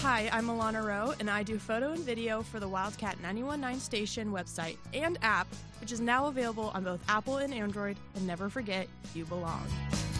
Hi, I'm Alana Rowe, and I do photo and video for the Wildcat 91.9 station website and app, which is now available on both Apple and Android. And never forget, you belong.